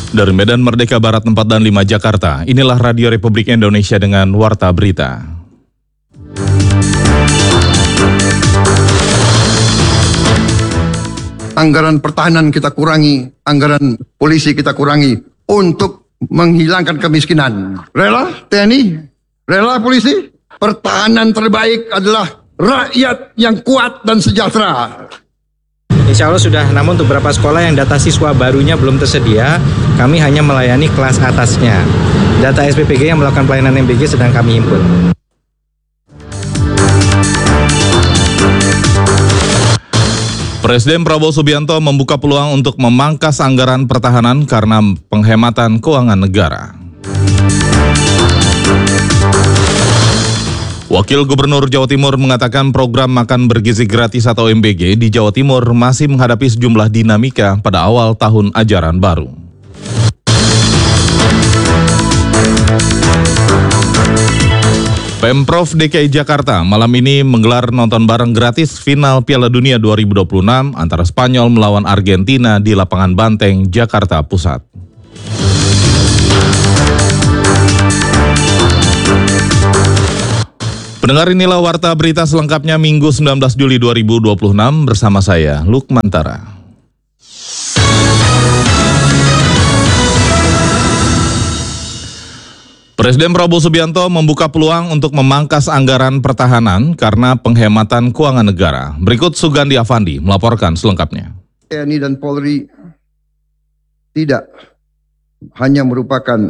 Dari Medan Merdeka Barat 4 dan 5 Jakarta, inilah Radio Republik Indonesia dengan Warta Berita. Anggaran pertahanan kita kurangi, anggaran polisi kita kurangi untuk menghilangkan kemiskinan. Rela TNI? Rela polisi? Pertahanan terbaik adalah rakyat yang kuat dan sejahtera. Insya Allah sudah, namun untuk beberapa sekolah yang data siswa barunya belum tersedia, kami hanya melayani kelas atasnya. Data SPPG yang melakukan pelayanan MBG sedang kami himpun. Presiden Prabowo Subianto membuka peluang untuk memangkas anggaran pertahanan karena penghematan keuangan negara. Wakil Gubernur Jawa Timur mengatakan program makan bergizi gratis atau MBG di Jawa Timur masih menghadapi sejumlah dinamika pada awal tahun ajaran baru. Pemprov DKI Jakarta malam ini menggelar nonton bareng gratis final Piala Dunia 2026 antara Spanyol melawan Argentina di lapangan Banteng, Jakarta Pusat. Pendengar, inilah Warta Berita selengkapnya Minggu 19 Juli 2026 bersama saya, Lukmantara. Presiden Prabowo Subianto membuka peluang untuk memangkas anggaran pertahanan karena penghematan keuangan negara. Berikut Sugandi Avandi melaporkan selengkapnya. TNI dan Polri tidak hanya merupakan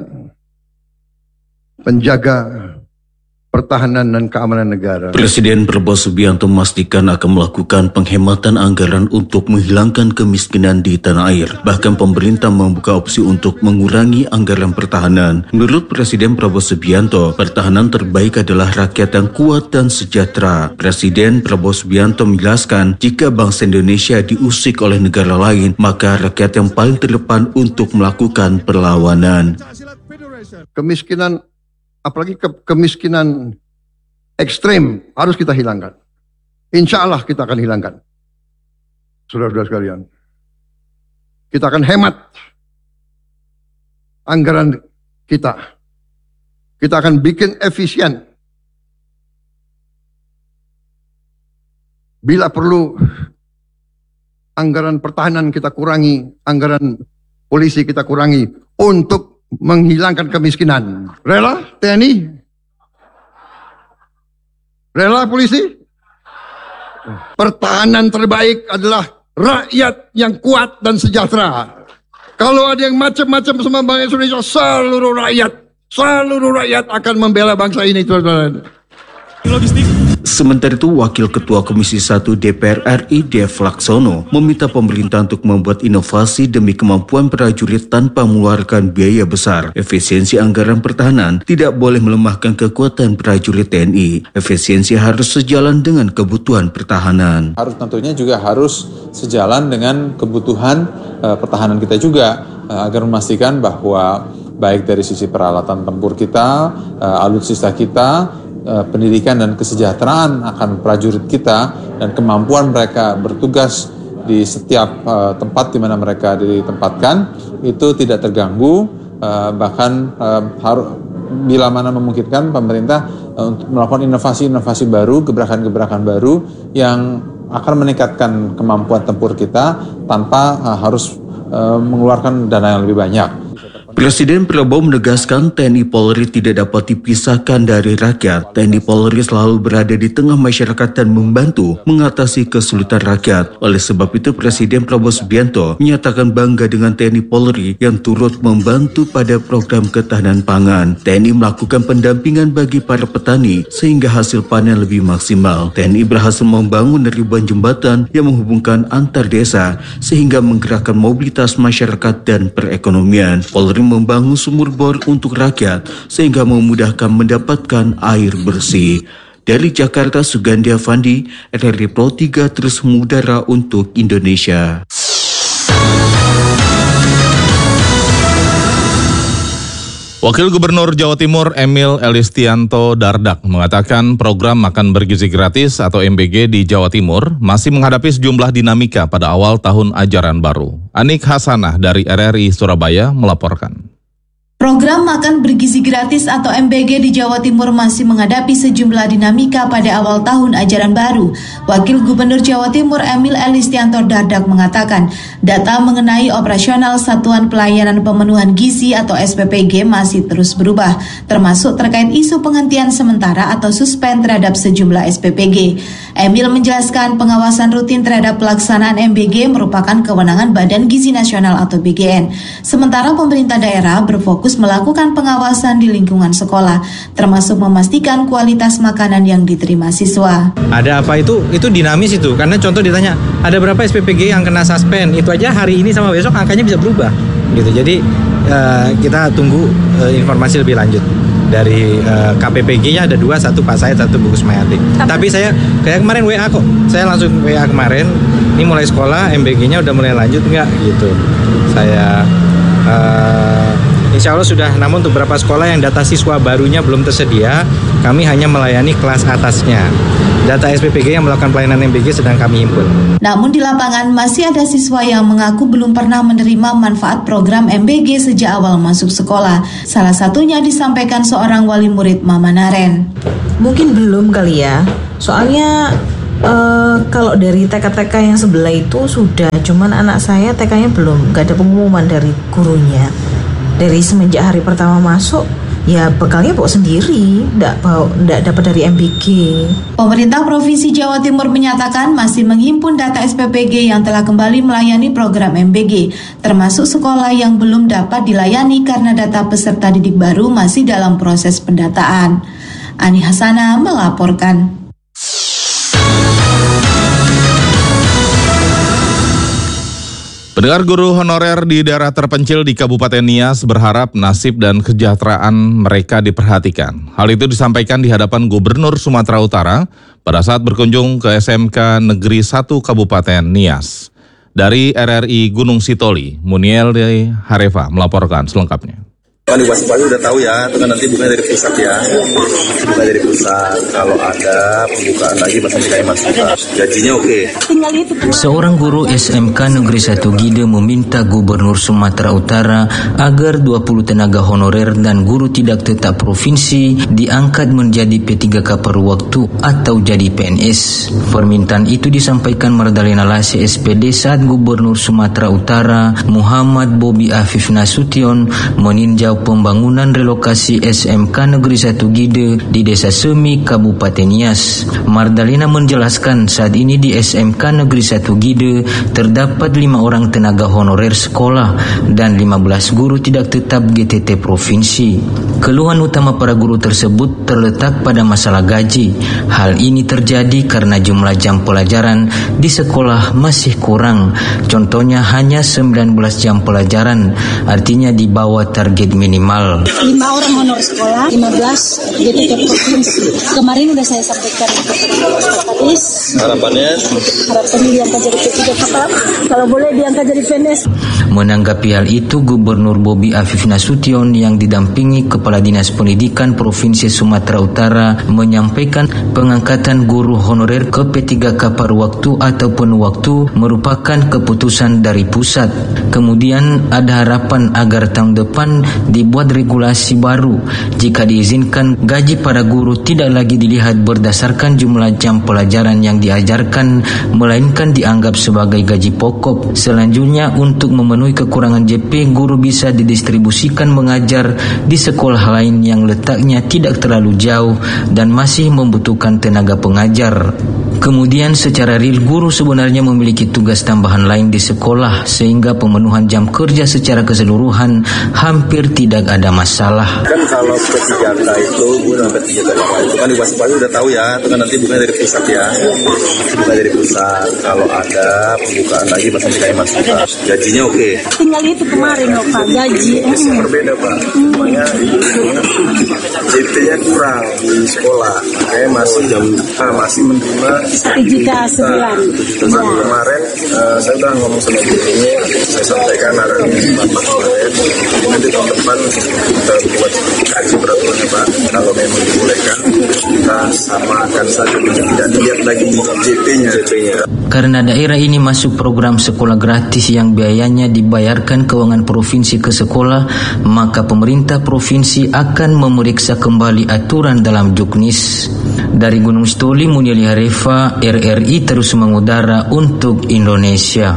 penjaga pertahanan dan keamanan negara. Presiden Prabowo Subianto memastikan akan melakukan penghematan anggaran untuk menghilangkan kemiskinan di tanah air. Bahkan pemerintah membuka opsi untuk mengurangi anggaran pertahanan. Menurut Presiden Prabowo Subianto, pertahanan terbaik adalah rakyat yang kuat dan sejahtera. Presiden Prabowo Subianto menjelaskan, jika bangsa Indonesia diusik oleh negara lain, maka rakyat yang paling terdepan untuk melakukan perlawanan. Kemiskinan, apalagi kemiskinan ekstrem, harus kita hilangkan. Insya Allah kita akan hilangkan. Saudara-saudara sekalian, kita akan hemat anggaran kita. Kita akan bikin efisien. Bila perlu, anggaran pertahanan kita kurangi, anggaran polisi kita kurangi untuk menghilangkan kemiskinan. Rela TNI? Rela polisi? Pertahanan terbaik adalah rakyat yang kuat dan sejahtera. Kalau ada yang macam-macam sama bangsa Indonesia, seluruh rakyat akan membela bangsa ini. Sementara itu, Wakil Ketua Komisi 1 DPR RI Dev Laksono meminta pemerintah untuk membuat inovasi demi kemampuan prajurit tanpa mengeluarkan biaya besar. Efisiensi anggaran pertahanan tidak boleh melemahkan kekuatan prajurit TNI. Efisiensi harus sejalan dengan kebutuhan pertahanan. Tentunya juga harus sejalan dengan kebutuhan pertahanan kita juga, agar memastikan bahwa baik dari sisi peralatan tempur kita, alutsista kita, pendidikan dan kesejahteraan akan prajurit kita dan kemampuan mereka bertugas di setiap tempat di mana mereka ditempatkan itu tidak terganggu, bahkan bila mana memungkinkan pemerintah untuk melakukan inovasi-inovasi baru, gebrakan-gebrakan baru yang akan meningkatkan kemampuan tempur kita tanpa harus mengeluarkan dana yang lebih banyak. Presiden Prabowo menegaskan TNI Polri tidak dapat dipisahkan dari rakyat. TNI Polri selalu berada di tengah masyarakat dan membantu mengatasi kesulitan rakyat. Oleh sebab itu, Presiden Prabowo Subianto menyatakan bangga dengan TNI Polri yang turut membantu pada program ketahanan pangan. TNI melakukan pendampingan bagi para petani sehingga hasil panen lebih maksimal. TNI berhasil membangun ribuan jembatan yang menghubungkan antar desa sehingga menggerakkan mobilitas masyarakat dan perekonomian. Polri membangun sumur bor untuk rakyat sehingga memudahkan mendapatkan air bersih. Dari Jakarta, Sugandi Avandi, RRI Pro 3 terus mengudara untuk Indonesia. Wakil Gubernur Jawa Timur Emil Elistianto Dardak mengatakan program makan bergizi gratis atau MBG di Jawa Timur masih menghadapi sejumlah dinamika pada awal tahun ajaran baru. Anik Hasanah dari RRI Surabaya melaporkan. Program makan bergizi gratis atau MBG di Jawa Timur masih menghadapi sejumlah dinamika pada awal tahun ajaran baru. Wakil Gubernur Jawa Timur Emil Elistianto Dardak mengatakan, data mengenai operasional Satuan Pelayanan Pemenuhan Gizi atau SPPG masih terus berubah, termasuk terkait isu penghentian sementara atau suspend terhadap sejumlah SPPG. Emil menjelaskan pengawasan rutin terhadap pelaksanaan MBG merupakan kewenangan Badan Gizi Nasional atau BGN. Sementara pemerintah daerah berfokus melakukan pengawasan di lingkungan sekolah, termasuk memastikan kualitas makanan yang diterima siswa. Ada apa itu dinamis itu, karena contoh ditanya, ada berapa SPPG yang kena suspend, itu aja hari ini sama besok angkanya bisa berubah. Gitu. Jadi kita tunggu informasi lebih lanjut. Dari KPPG-nya ada 2, satu Pak Said, satu Bu Kusmayati. Tapi saya kayak kemarin WA kok, saya langsung WA kemarin, ini mulai sekolah, MBG-nya udah mulai lanjut nggak gitu. Saya Insya Allah sudah, namun untuk beberapa sekolah yang data siswa barunya belum tersedia, kami hanya melayani kelas atasnya. Data SPPG yang melakukan pelayanan MBG sedang kami himpun. Namun di lapangan masih ada siswa yang mengaku belum pernah menerima manfaat program MBG sejak awal masuk sekolah. Salah satunya disampaikan seorang wali murid Mama Naren. Mungkin belum kali ya, soalnya kalau dari TK-TK yang sebelah itu sudah, cuman anak saya TK-nya belum, gak ada pengumuman dari gurunya. Dari semenjak hari pertama masuk, ya bekalnya bawa sendiri, nggak dapat dari MBG. Pemerintah Provinsi Jawa Timur menyatakan masih menghimpun data SPPG yang telah kembali melayani program MBG, termasuk sekolah yang belum dapat dilayani karena data peserta didik baru masih dalam proses pendataan. Ani Hasanah melaporkan. Pendengar guru honorer di daerah terpencil di Kabupaten Nias berharap nasib dan kesejahteraan mereka diperhatikan. Hal itu disampaikan di hadapan Gubernur Sumatera Utara pada saat berkunjung ke SMK Negeri 1 Kabupaten Nias. Dari RRI Gunung Sitoli, Muniel Harefa melaporkan selengkapnya. Waspada udah tahu ya, itu kan nanti bukan dari pusat ya, bukan dari pusat. Kalau ada pembukaan lagi pasti kayak pusat. Gajinya oke. Seorang guru SMK Negeri 1 Gide meminta Gubernur Sumatera Utara agar 20 tenaga honorer dan guru tidak tetap provinsi diangkat menjadi P3K per waktu atau jadi PNS. Permintaan itu disampaikan Mardalena Lase SPD saat Gubernur Sumatera Utara Muhammad Bobi Afif Nasution meninjau pembangunan relokasi SMK Negeri 1 Gide di Desa Semi, Kabupaten Nias. Mardalena menjelaskan saat ini di SMK Negeri 1 Gide terdapat 5 orang tenaga honorer sekolah dan 15 guru tidak tetap GTT Provinsi. Keluhan utama para guru tersebut terletak pada masalah gaji. Hal ini terjadi karena jumlah jam pelajaran di sekolah masih kurang. Contohnya hanya 19 jam pelajaran, artinya di bawah target minimal. 5 orang honor sekolah, 15 GTT Provinsi. Kemarin udah saya sampaikan ke Kadis. Harapannya diangkat jadi P3K, kalau boleh diangkat jadi PNS. Menanggapi hal itu, Gubernur Bobi Afif Nasution yang didampingi Kepala Dinas Pendidikan Provinsi Sumatera Utara menyampaikan pengangkatan guru honorer ke P3K per waktu ataupun waktu merupakan keputusan dari pusat. Kemudian ada harapan agar tahun depan dibuat regulasi baru. Jika diizinkan, gaji para guru tidak lagi dilihat berdasarkan jumlah jam pelajaran yang diajarkan, melainkan dianggap sebagai gaji pokok. Selanjutnya, untuk memenuhi kekurangan JP, guru bisa didistribusikan mengajar di sekolah lain yang letaknya tidak terlalu jauh dan masih membutuhkan tenaga pengajar. Kemudian secara real guru sebenarnya memiliki tugas tambahan lain di sekolah sehingga pemenuhan jam kerja secara keseluruhan hampir tidak ada masalah. Kan kalau P3K itu guru sampai 3 tahun itu kan Waspada udah tahu ya, itu kan nanti bukan dari pusat ya, bukan dari pusat. Kalau ada pembukaan lagi pasti kayak pusat. Gajinya oke. Tinggal itu kemarin loh Pak, gaji. Berbeda Pak. Makanya JP-nya kurang di sekolah. Makanya masih menerima 7,9 juta. Kemarin saya udah ngomong sama Bu ini, saya sampaikan arahan Bapak kemarin, nanti tahun depan kita buat kaji peraturannya Pak. Kalau memang dibolehkan, kita samakan saja, tidak dilihat lagi JP-nya. Karena daerah ini masuk program sekolah gratis yang biayanya dibayarkan keuangan provinsi ke sekolah, maka pemerintah provinsi akan memeriksa kembali aturan dalam Juknis. Dari Gunung Stoli, Muniali Harefa, RRI terus mengudara untuk Indonesia.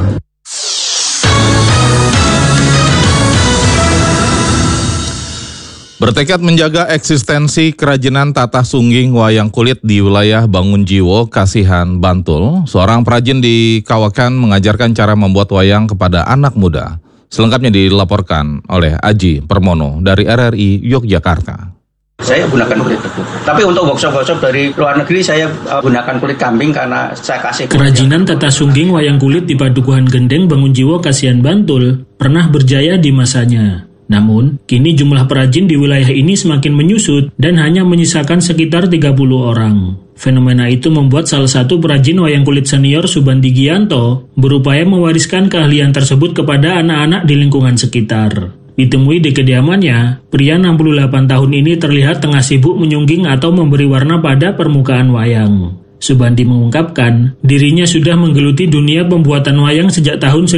Bertekad menjaga eksistensi kerajinan tatah sungging wayang kulit di wilayah Bangunjiwo, Kasihan, Bantul, seorang perajin di Kawakan mengajarkan cara membuat wayang kepada anak muda. Selengkapnya dilaporkan oleh Aji Permono dari RRI Yogyakarta. Saya gunakan kulit tebu. Tapi untuk workshop dari luar negeri saya gunakan kulit kambing karena saya kasih. Kerajinan tatah sungging wayang kulit di Padukuhan Gendeng, Bangunjiwo, Kasihan, Bantul pernah berjaya di masanya. Namun, kini jumlah perajin di wilayah ini semakin menyusut dan hanya menyisakan sekitar 30 orang. Fenomena itu membuat salah satu perajin wayang kulit senior, Subandi Gianto, berupaya mewariskan keahlian tersebut kepada anak-anak di lingkungan sekitar. Ditemui di kediamannya, pria 68 tahun ini terlihat tengah sibuk menyungging atau memberi warna pada permukaan wayang. Subandi mengungkapkan, dirinya sudah menggeluti dunia pembuatan wayang sejak tahun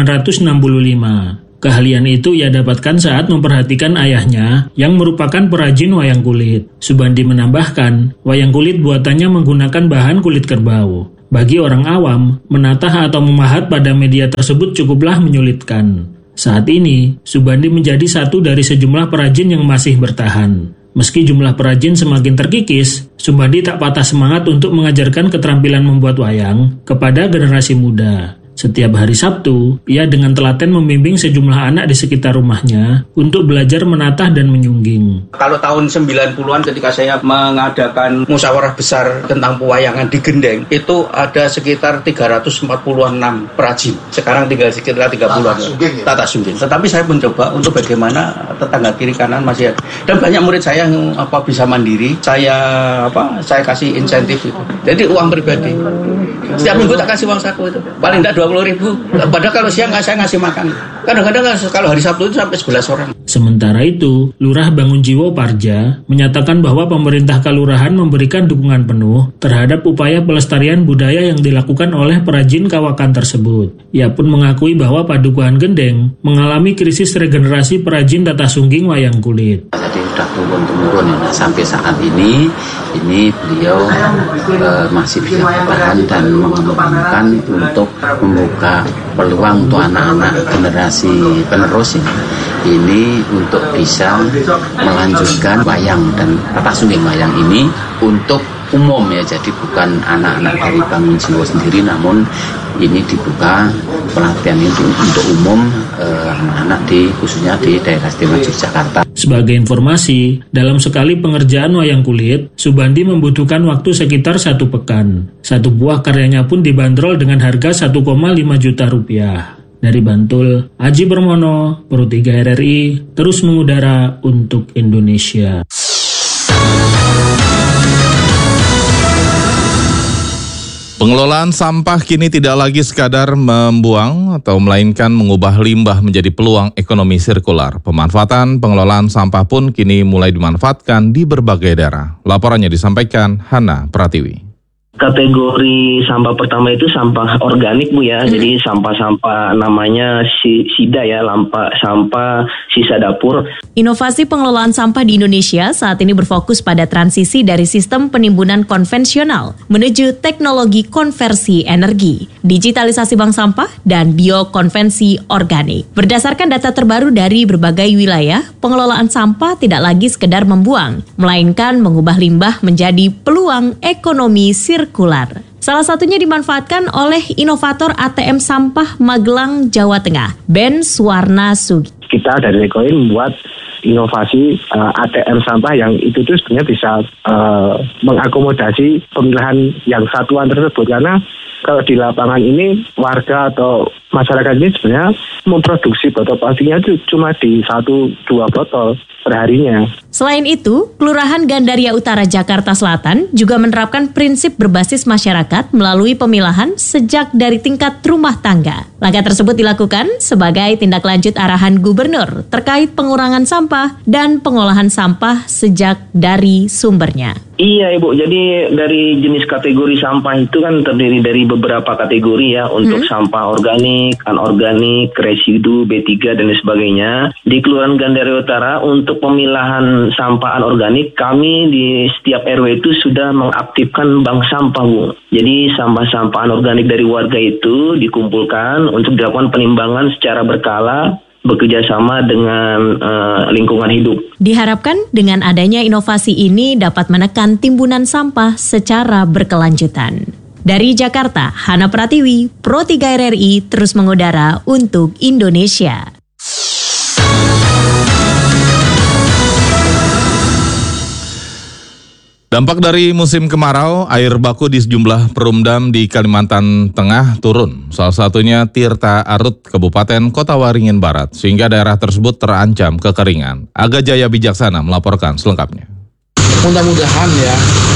1965. Keahlian itu ia dapatkan saat memperhatikan ayahnya yang merupakan perajin wayang kulit. Subandi menambahkan, wayang kulit buatannya menggunakan bahan kulit kerbau. Bagi orang awam, menatah atau memahat pada media tersebut cukuplah menyulitkan. Saat ini, Subandi menjadi satu dari sejumlah perajin yang masih bertahan. Meski jumlah perajin semakin terkikis, Subandi tak patah semangat untuk mengajarkan keterampilan membuat wayang kepada generasi muda. Setiap hari Sabtu, ia dengan telaten membimbing sejumlah anak di sekitar rumahnya untuk belajar menatah dan menyungging. Kalau tahun 90-an ketika saya mengadakan musyawarah besar tentang pewayangan di Gendeng, itu ada sekitar 346 perajin. Sekarang tinggal sekitar 30-an tatah sungging. Tetapi saya mencoba untuk bagaimana tetangga kiri kanan masih ada. Dan banyak murid saya yang bisa mandiri, saya kasih insentif itu. Jadi uang pribadi. Setiap minggu tak kasih uang saku itu. Paling tidak 20.000. Padahal kalau siang saya ngasih makan. Kadang-kadang kalau hari Sabtu itu sampai 11 orang. Sementara itu, Lurah Bangunjiwo Parja menyatakan bahwa pemerintah kelurahan memberikan dukungan penuh terhadap upaya pelestarian budaya yang dilakukan oleh perajin Kawakan tersebut. Ia pun mengakui bahwa Padukuhan Gendeng mengalami krisis regenerasi perajin tatah sungging wayang kulit. Jadi sudah turun-temurun ya. Nah, sampai saat ini beliau masih bisa bertahan dan mengembangkan untuk membuka peluang untuk anak-anak generasi penerus ini untuk bisa melanjutkan wayang dan tatah sungging wayang ini untuk umum ya, jadi bukan anak-anak dari Bangunjiwo sendiri, namun ini dibuka pelatihan itu untuk umum anak-anak khususnya di daerah istimewa Yogyakarta. Sebagai informasi, dalam sekali pengerjaan wayang kulit, Subandi membutuhkan waktu sekitar 1 pekan. Satu buah karyanya pun dibanderol dengan harga 1,5 juta rupiah. Dari Bantul, Aji Permono, Pro 3 RRI, terus mengudara untuk Indonesia. Pengelolaan sampah kini tidak lagi sekadar membuang atau melainkan mengubah limbah menjadi peluang ekonomi sirkular. Pemanfaatan pengelolaan sampah pun kini mulai dimanfaatkan di berbagai daerah. Laporannya disampaikan Hana Pratiwi. Kategori sampah pertama itu sampah organik Bu ya, jadi sampah-sampah namanya SIDA ya, sampah sisa dapur. Inovasi pengelolaan sampah di Indonesia saat ini berfokus pada transisi dari sistem penimbunan konvensional menuju teknologi konversi energi, digitalisasi bank sampah, dan biokonvensi organik. Berdasarkan data terbaru dari berbagai wilayah, pengelolaan sampah tidak lagi sekedar membuang, melainkan mengubah limbah menjadi peluang ekonomi sirkular. Salah satunya dimanfaatkan oleh inovator ATM Sampah Magelang, Jawa Tengah, Ben Suwarna Sugi. Kita dari Recoin membuat inovasi ATM sampah yang itu tuh sebenarnya bisa mengakomodasi pemilahan yang satuan tersebut, karena Kalau di lapangan ini warga atau masyarakat ini sebenarnya memproduksi botol plastiknya itu cuma di 1-2 botol perharinya. Selain itu, Kelurahan Gandaria Utara Jakarta Selatan juga menerapkan prinsip berbasis masyarakat melalui pemilahan sejak dari tingkat rumah tangga. Langkah tersebut dilakukan sebagai tindak lanjut arahan Gubernur terkait pengurangan sampah dan pengolahan sampah sejak dari sumbernya. Iya Ibu, jadi dari jenis kategori sampah itu kan terdiri dari beberapa kategori ya, untuk sampah organik, anorganik, residu, B3 dan sebagainya. Di Kelurahan Gandaria Utara untuk pemilahan sampah anorganik, kami di setiap RW itu sudah mengaktifkan bank sampah Bu. Jadi sampah-sampah anorganik dari warga itu dikumpulkan untuk dilakukan penimbangan secara berkala, bekerjasama dengan lingkungan hidup. Diharapkan dengan adanya inovasi ini dapat menekan timbunan sampah secara berkelanjutan. Dari Jakarta, Hana Pratiwi, Pro 3 RRI terus mengudara untuk Indonesia. Dampak dari musim kemarau, air baku di sejumlah perumdam di Kalimantan Tengah turun. Salah satunya Tirta Arut, Kabupaten Kota Waringin Barat, sehingga daerah tersebut terancam kekeringan. Aga Jaya Bijaksana melaporkan selengkapnya. Mudah-mudahan ya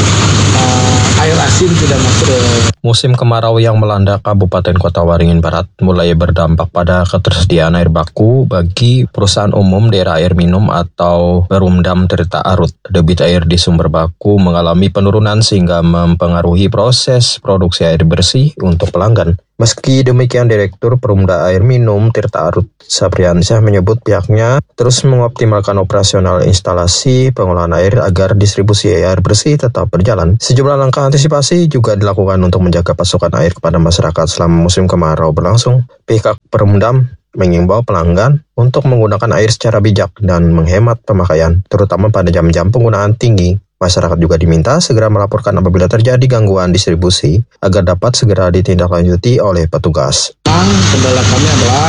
air asin tidak masuk ke musim kemarau yang melanda Kabupaten Kota Waringin Barat mulai berdampak pada ketersediaan air baku bagi perusahaan umum daerah air minum atau Perumdam Tirta Arut. Debit air di sumber baku mengalami penurunan sehingga mempengaruhi proses produksi air bersih untuk pelanggan. Meski demikian, Direktur Perumda Air Minum Tirta Arut, Sapriansyah, menyebut pihaknya terus mengoptimalkan operasional instalasi pengolahan air agar distribusi air bersih tetap berjalan. Sejumlah langkah antisipasi juga dilakukan untuk menjaga pasokan air kepada masyarakat selama musim kemarau berlangsung. Pihak Perumdam mengimbau pelanggan untuk menggunakan air secara bijak dan menghemat pemakaian, terutama pada jam-jam penggunaan tinggi. Masyarakat juga diminta segera melaporkan apabila terjadi gangguan distribusi agar dapat segera ditindaklanjuti oleh petugas. Kendala kami adalah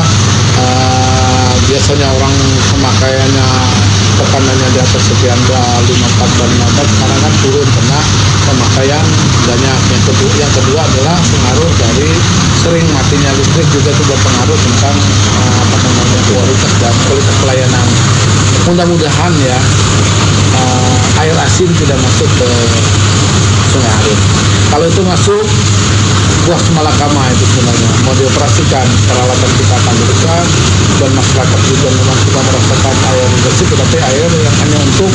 biasanya orang pemakaiannya tekanannya di atas sekian 54 dan 54, sekarang kan turun karena pemakaian banyak. Yang kedua adalah pengaruh dari sering matinya listrik juga itu berpengaruh tentang kualitas dan kualitas pelayanan. Mudah-mudahan ya air asin tidak masuk ke Sungai Arut. Kalau itu masuk, buah Malakama itu sebenarnya mau dioperasikan, peralatan kita akan berikan dan masyarakat juga memang sudah merasakan air bersih, tetapi air yang hanya untuk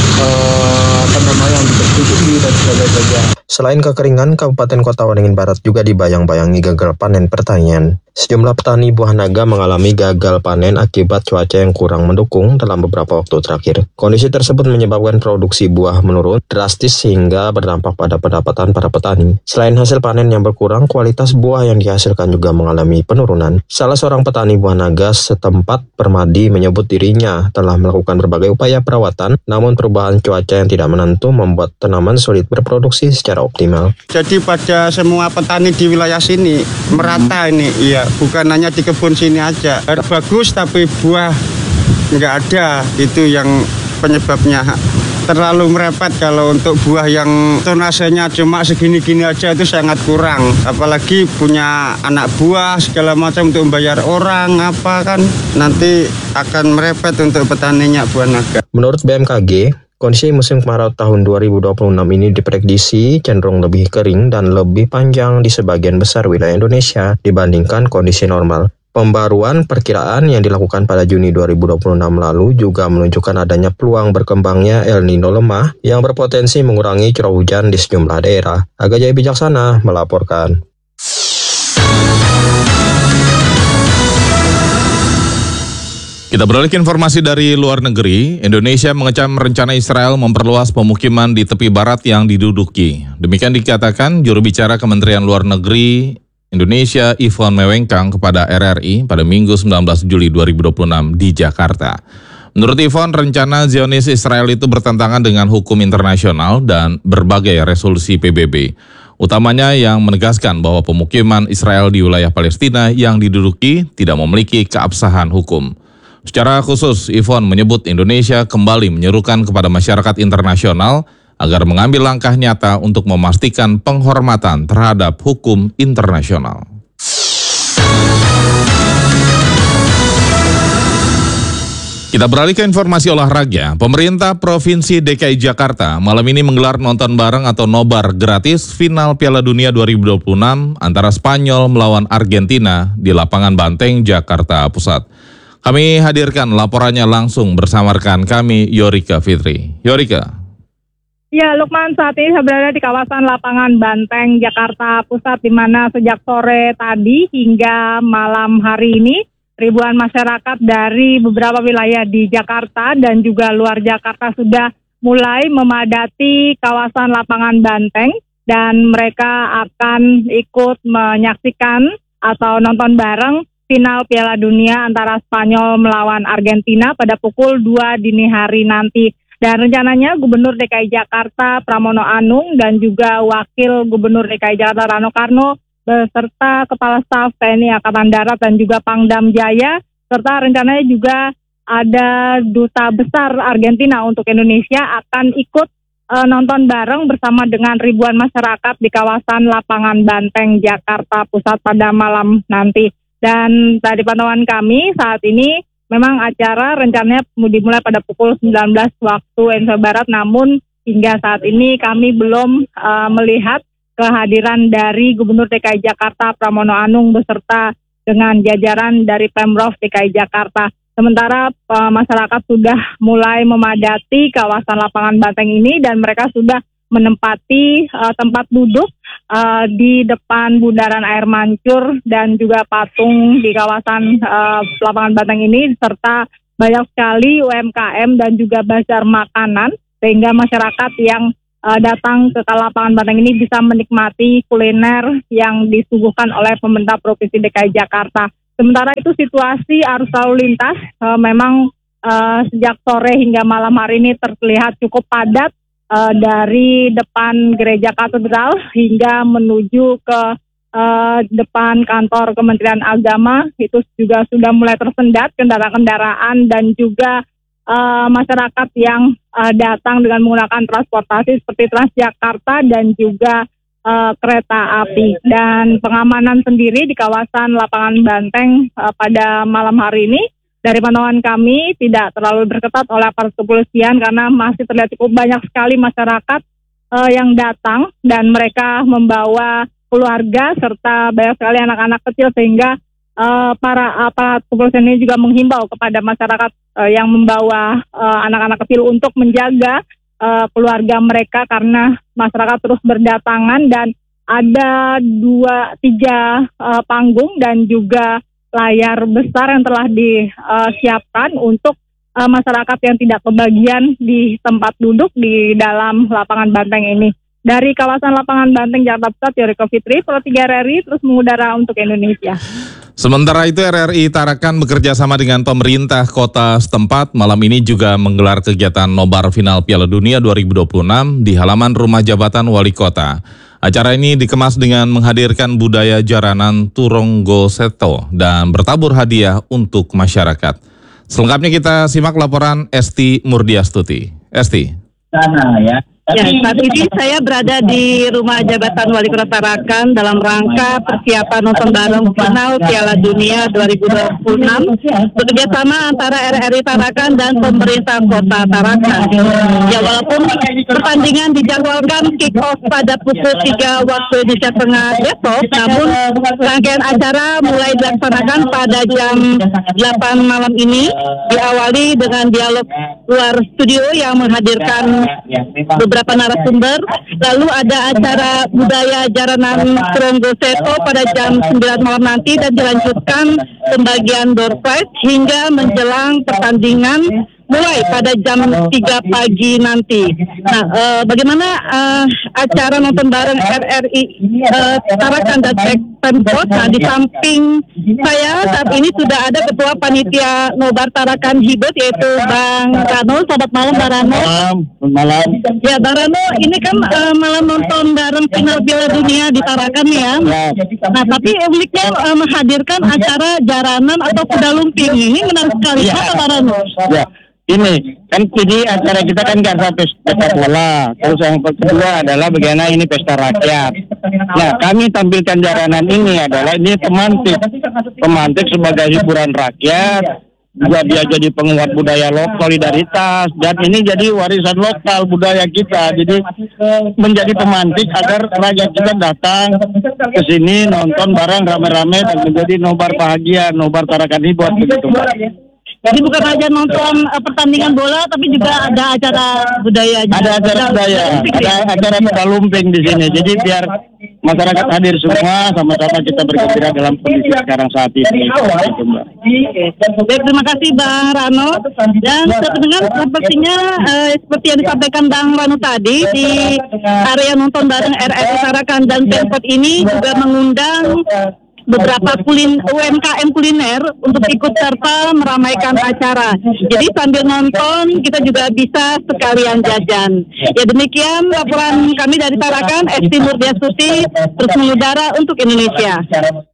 untuk bercuci dan sebagainya. Selain kekeringan, Kabupaten Kota Waringin Barat juga dibayang-bayangi gagal panen pertanian. Sejumlah petani buah naga mengalami gagal panen akibat cuaca yang kurang mendukung dalam beberapa waktu terakhir. Kondisi tersebut menyebabkan produksi buah menurun drastis sehingga berdampak pada pendapatan para petani. Selain hasil panen yang berkurang, kualitas buah yang dihasilkan juga mengalami penurunan. Salah seorang petani buah naga setempat, Permadi, menyebut dirinya telah melakukan berbagai upaya perawatan, namun perubahan cuaca yang tidak menentu membuat tanaman sulit berproduksi secara optimal. Jadi pada semua petani di wilayah sini merata ini, iya, bukan hanya di kebun sini aja. Air bagus tapi buah nggak ada, itu yang penyebabnya. Terlalu merepet kalau untuk buah yang tonasenya cuma segini-gini aja itu sangat kurang. Apalagi punya anak buah segala macam untuk membayar orang apa kan nanti akan merepet untuk petaninya buah naga. Menurut BMKG, kondisi musim kemarau tahun 2026 ini diprediksi cenderung lebih kering dan lebih panjang di sebagian besar wilayah Indonesia dibandingkan kondisi normal. Pembaruan perkiraan yang dilakukan pada Juni 2026 lalu juga menunjukkan adanya peluang berkembangnya El Nino lemah yang berpotensi mengurangi curah hujan di sejumlah daerah. Aga Jaya Bijaksana melaporkan. Kita beralih ke informasi dari luar negeri. Indonesia mengecam rencana Israel memperluas pemukiman di tepi barat yang diduduki. Demikian dikatakan juru bicara Kementerian Luar Negeri Indonesia Yvonne Mewengkang kepada RRI pada Minggu 19 Juli 2026 di Jakarta. Menurut Yvonne, rencana Zionis Israel itu bertentangan dengan hukum internasional dan berbagai resolusi PBB. Utamanya yang menegaskan bahwa pemukiman Israel di wilayah Palestina yang diduduki tidak memiliki keabsahan hukum. Secara khusus, Yvonne menyebut Indonesia kembali menyerukan kepada masyarakat internasional agar mengambil langkah nyata untuk memastikan penghormatan terhadap hukum internasional. Kita beralih ke informasi olahraga. Pemerintah Provinsi DKI Jakarta malam ini menggelar nonton bareng atau nobar gratis final Piala Dunia 2026 antara Spanyol melawan Argentina di lapangan Banteng, Jakarta Pusat. Kami hadirkan laporannya langsung bersama rekan kami, Yorika Fitri. Yorika. Ya, Lukman, saat ini saya berada di kawasan lapangan Banteng, Jakarta Pusat, di mana sejak sore tadi hingga malam hari ini ribuan masyarakat dari beberapa wilayah di Jakarta dan juga luar Jakarta sudah mulai memadati kawasan lapangan Banteng dan mereka akan ikut menyaksikan atau nonton bareng final Piala Dunia antara Spanyol melawan Argentina pada pukul 2 dini hari nanti. Dan rencananya Gubernur DKI Jakarta Pramono Anung dan juga Wakil Gubernur DKI Jakarta Rano Karno beserta Kepala Staf TNI Angkatan Darat dan juga Pangdam Jaya, serta rencananya juga ada Duta Besar Argentina untuk Indonesia akan ikut nonton bareng bersama dengan ribuan masyarakat di kawasan lapangan Banteng, Jakarta Pusat pada malam nanti. Dan tadi pantauan kami saat ini memang acara rencananya dimulai pada pukul 19 waktu Indonesia Barat, namun hingga saat ini kami belum melihat kehadiran dari Gubernur DKI Jakarta Pramono Anung beserta dengan jajaran dari Pemprov DKI Jakarta. Sementara masyarakat sudah mulai memadati kawasan lapangan Banteng ini dan mereka sudah menempati tempat duduk di depan bundaran air mancur dan juga patung di kawasan lapangan Banteng ini, serta banyak sekali UMKM dan juga bazar makanan sehingga masyarakat yang datang ke lapangan Banteng ini bisa menikmati kuliner yang disuguhkan oleh pemerintah Provinsi DKI Jakarta. Sementara itu situasi arus lalu lintas memang sejak sore hingga malam hari ini terlihat cukup padat dari depan Gereja Katedral hingga menuju ke depan kantor Kementerian Agama. Itu juga sudah mulai tersendat kendaraan-kendaraan dan juga masyarakat yang datang dengan menggunakan transportasi seperti Transjakarta dan juga kereta api. Dan pengamanan sendiri di kawasan lapangan Banteng pada malam hari ini dari pantauan kami tidak terlalu berketat oleh aparat kepolisian karena masih terlihat cukup banyak sekali masyarakat yang datang dan mereka membawa keluarga serta banyak sekali anak-anak kecil, sehingga para aparat kepolisian ini juga menghimbau kepada masyarakat yang membawa anak-anak kecil untuk menjaga keluarga mereka karena masyarakat terus berdatangan dan ada 2-3 panggung dan juga layar besar yang telah disiapkan untuk masyarakat yang tidak kebagian di tempat duduk di dalam lapangan Banteng ini. Dari kawasan lapangan Banteng, Jakarta Pusat, Yorika Fitri, Pro 3 RRI terus mengudara untuk Indonesia. Sementara itu RRI Tarakan bekerja sama dengan pemerintah kota setempat malam ini juga menggelar kegiatan nobar final Piala Dunia 2026 di halaman rumah jabatan wali kota. Acara ini dikemas dengan menghadirkan budaya jaranan Turonggo Seto dan bertabur hadiah untuk masyarakat. Selengkapnya kita simak laporan Esti Murdiastuti. Esti. Sana ya. Ya, saat ini saya berada di rumah jabatan Wali Kota Tarakan dalam rangka persiapan nonton bareng final Piala Dunia 2026 bekerjasama antara RRI Tarakan dan pemerintah Kota Tarakan. Ya, walaupun pertandingan dijadwalkan kick off pada pukul 3 waktu Indonesia Tengah besok, namun rangkaian acara mulai dilaksanakan pada jam 8 malam ini, diawali dengan dialog luar studio yang menghadirkan beberapa narasumber. Lalu ada acara budaya jaranan Turonggo Seto pada jam 9 malam nanti dan dilanjutkan pembagian door prize hingga menjelang pertandingan mulai pada jam 3 pagi nanti. Nah, bagaimana acara nonton bareng RRI Tarakan dan Pemkot? Nah, di samping saya saat ini sudah ada Ketua Panitia Nobar Tarakan Hibet yaitu Bang Rano. Selamat malam, Bang Rano. Malam. Ya, Bang Rano, ini kan malam nonton bareng final Piala Dunia di Tarakan ya. Nah, tapi uniknya menghadirkan acara jaranan atau kuda lumping. Ini menarik sekali. Bang Rano. Ya. ini kan jadi acara kita kan nggak sampai pesta bola. Terus yang kedua adalah bagaimana ini pesta rakyat. Nah, kami tampilkan jaranan ini adalah ini pemantik sebagai hiburan rakyat. Juga dia jadi penguat budaya lokal, solidaritas, dan ini jadi warisan lokal budaya kita. Jadi menjadi pemantik agar rakyat kita datang ke sini nonton bareng rame-rame dan menjadi nobar bahagia, nobar Tarakan Hibuat begitu, Mbak. Jadi bukan aja nonton pertandingan bola, tapi juga ada acara budaya. Ada acara budaya, ada acara pesta lumping di sini. Jadi biar masyarakat hadir semua, sama-sama kita bergembira dalam kondisi sekarang saat ini. Baik, terima kasih Bang Rano. Dan dengan sepertinya seperti yang disampaikan Bang Rano tadi, di area nonton bareng RRI Tarakan dan Pemkot ini juga mengundang beberapa UMKM kuliner untuk ikut serta meramaikan acara. Jadi sambil nonton kita juga bisa sekalian jajan. Ya demikian laporan kami dari Tarakan, Esti Nurdiastuti terus mengudara untuk Indonesia.